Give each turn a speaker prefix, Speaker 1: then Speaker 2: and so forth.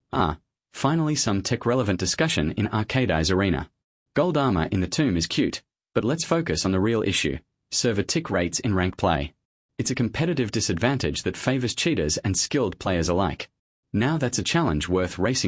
Speaker 1: Finally some tech-relevant discussion in Arcadai's arena. Gold armor in the tomb is cute, but let's focus on the real issue, server tick rates in ranked play. It's a competitive disadvantage that favors cheaters and skilled players alike. Now that's a challenge worth racing